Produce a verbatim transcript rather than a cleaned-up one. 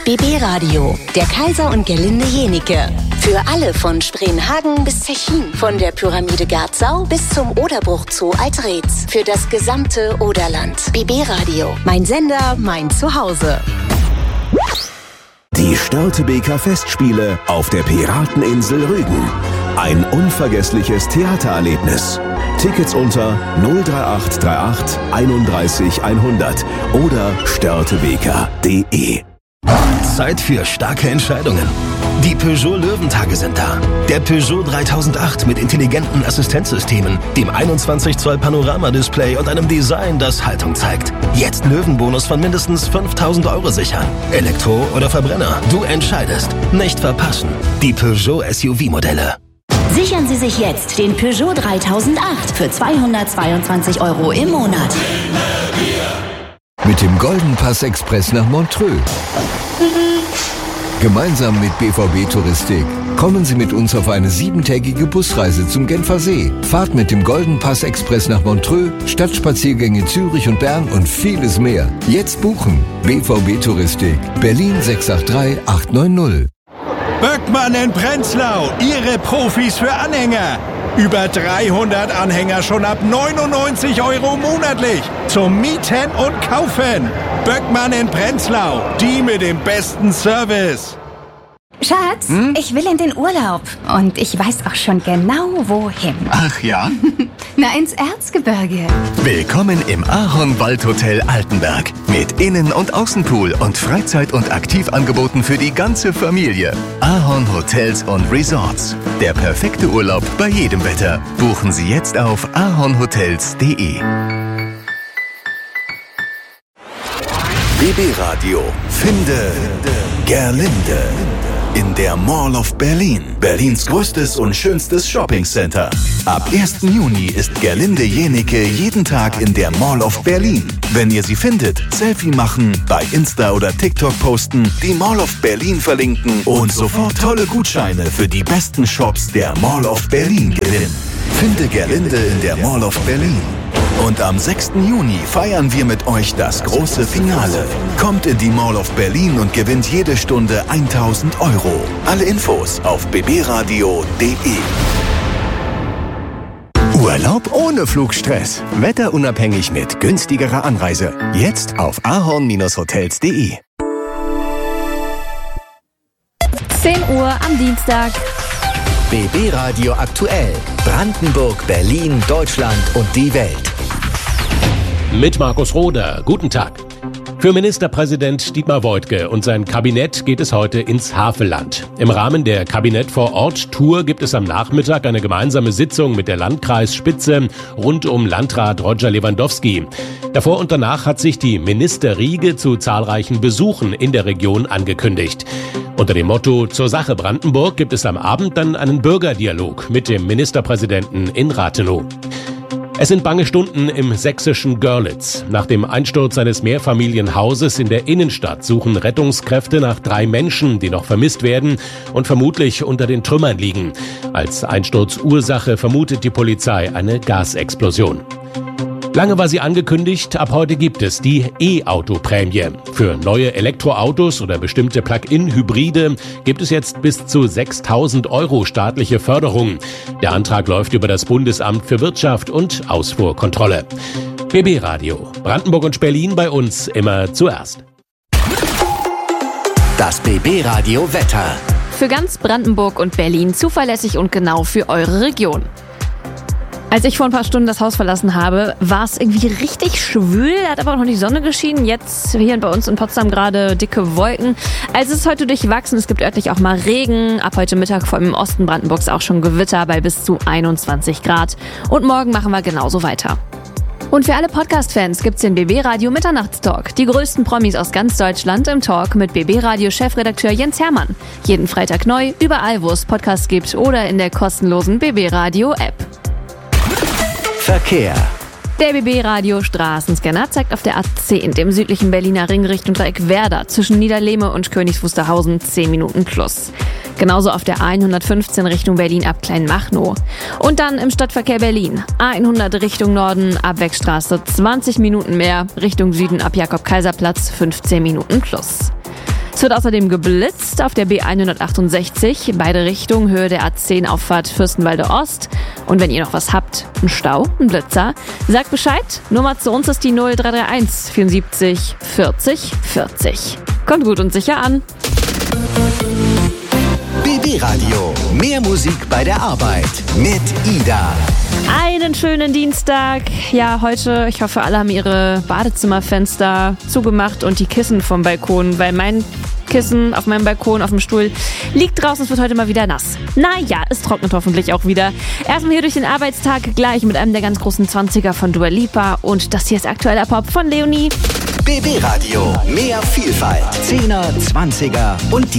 B B Radio, der Kaiser und Gerlinde Jenike. Für alle von Spreenhagen bis Zechin, von der Pyramide Garzau bis zum Oderbruch Zoo Altreetz. Für das gesamte Oderland. B B Radio, mein Sender, mein Zuhause. Die Störtebeker Festspiele auf der Pirateninsel Rügen. Ein unvergessliches Theatererlebnis. Tickets unter null drei acht drei acht einunddreißig hundert oder störtebeker punkt de. Zeit für starke Entscheidungen. Die Peugeot Löwentage sind da. Der Peugeot dreitausendacht mit intelligenten Assistenzsystemen, dem einundzwanzig Zoll Panoramadisplay und einem Design, das Haltung zeigt. Jetzt Löwenbonus von mindestens fünftausend Euro sichern. Elektro oder Verbrenner, du entscheidest. Nicht verpassen. Die Peugeot S U V-Modelle. Sichern Sie sich jetzt den Peugeot dreitausendacht für zweihundertzweiundzwanzig Euro im Monat. Mit dem Golden Pass Express nach Montreux. Gemeinsam mit B V B Touristik kommen Sie mit uns auf eine siebentägige Busreise zum Genfer See. Fahrt mit dem Golden Pass Express nach Montreux, Stadtspaziergänge Zürich und Bern und vieles mehr. Jetzt buchen. B V B Touristik. Berlin sechs acht drei acht neun null. Böckmann in Prenzlau, Ihre Profis für Anhänger. Über dreihundert Anhänger schon ab neunundneunzig Euro monatlich. Zum Mieten und Kaufen. Böckmann in Prenzlau, die mit dem besten Service. Schatz, hm? Ich will in den Urlaub. Und ich weiß auch schon genau, wohin. Ach ja? Na, ins Erzgebirge. Willkommen im Ahorn Waldhotel Altenberg. Mit Innen- und Außenpool und Freizeit- und Aktivangeboten für die ganze Familie. Ahorn Hotels und Resorts. Der perfekte Urlaub bei jedem Wetter. Buchen Sie jetzt auf ahornhotels punkt de. B B Radio. Finde Gerlinde. In der Mall of Berlin. Berlins größtes und schönstes Shoppingcenter. Ab ersten Juni ist Gerlinde Jenike jeden Tag in der Mall of Berlin. Wenn ihr sie findet, Selfie machen, bei Insta oder TikTok posten, die Mall of Berlin verlinken und sofort tolle Gutscheine für die besten Shops der Mall of Berlin gewinnen. Finde Gerlinde in der Mall of Berlin. Und am sechsten Juni feiern wir mit euch das große Finale. Kommt in die Mall of Berlin und gewinnt jede Stunde tausend Euro. Alle Infos auf b b radio punkt de. Urlaub ohne Flugstress. Wetterunabhängig mit günstigerer Anreise. Jetzt auf ahorn Hotels punkt de. zehn Uhr am Dienstag. B B Radio aktuell. Brandenburg, Berlin, Deutschland und die Welt. Mit Markus Roder. Guten Tag. Für Ministerpräsident Dietmar Woidke und sein Kabinett geht es heute ins Havelland. Im Rahmen der Kabinett-vor-Ort-Tour gibt es am Nachmittag eine gemeinsame Sitzung mit der Landkreisspitze rund um Landrat Roger Lewandowski. Davor und danach hat sich die Ministerriege zu zahlreichen Besuchen in der Region angekündigt. Unter dem Motto „Zur Sache Brandenburg“ gibt es am Abend dann einen Bürgerdialog mit dem Ministerpräsidenten in Rathenow. Es sind bange Stunden im sächsischen Görlitz. Nach dem Einsturz eines Mehrfamilienhauses in der Innenstadt suchen Rettungskräfte nach drei Menschen, die noch vermisst werden und vermutlich unter den Trümmern liegen. Als Einsturzursache vermutet die Polizei eine Gasexplosion. Lange war sie angekündigt, ab heute gibt es die E-Auto-Prämie. Für neue Elektroautos oder bestimmte Plug-in-Hybride gibt es jetzt bis zu sechstausend Euro staatliche Förderung. Der Antrag läuft über das Bundesamt für Wirtschaft und Ausfuhrkontrolle. B B Radio. Brandenburg und Berlin bei uns immer zuerst. Das B B Radio Wetter. Für ganz Brandenburg und Berlin zuverlässig und genau für eure Region. Als ich vor ein paar Stunden das Haus verlassen habe, war es irgendwie richtig schwül, hat aber noch die Sonne geschienen. Jetzt hier bei uns in Potsdam gerade dicke Wolken. Also es ist heute durchwachsen, es gibt örtlich auch mal Regen. Ab heute Mittag vor allem im Osten Brandenburgs auch schon Gewitter bei bis zu einundzwanzig Grad. Und morgen machen wir genauso weiter. Und für alle Podcast-Fans gibt's den B B Radio Mitternachtstalk. Die größten Promis aus ganz Deutschland im Talk mit B B Radio Chefredakteur Jens Hermann. Jeden Freitag neu, überall wo es Podcasts gibt oder in der kostenlosen B B Radio App. Verkehr. Der B B Radio Straßenscanner zeigt auf der A zehn, dem südlichen Berliner Ring Richtung Dreieck Werder, zwischen Niederlehme und Königs Wusterhausen zehn Minuten plus. Genauso auf der A hundertfünfzehn Richtung Berlin ab Kleinmachnow. Und dann im Stadtverkehr Berlin. A hundert Richtung Norden, Abwegstraße zwanzig Minuten mehr, Richtung Süden ab Jakob-Kaiser-Platz fünfzehn Minuten plus. Es wird außerdem geblitzt auf der B hundertachtundsechzig, beide Richtungen, Höhe der A zehn Auffahrt Fürstenwalde Ost. Und wenn ihr noch was habt, ein Stau, ein Blitzer, sagt Bescheid. Nummer zu uns ist die null drei drei eins vierundsiebzig vierzig vierzig. Kommt gut und sicher an. B B Radio. Mehr Musik bei der Arbeit mit Ida. Einen schönen Dienstag. Ja, heute, ich hoffe, alle haben ihre Badezimmerfenster zugemacht und die Kissen vom Balkon, weil mein Kissen auf meinem Balkon, auf dem Stuhl, liegt draußen. Es wird heute mal wieder nass. Naja, es trocknet hoffentlich auch wieder. Erstmal hier durch den Arbeitstag gleich mit einem der ganz großen zwanziger von Dua Lipa und das hier ist aktueller Pop von Leonie. B B Radio. Mehr Vielfalt. Zehner, Zwanziger und die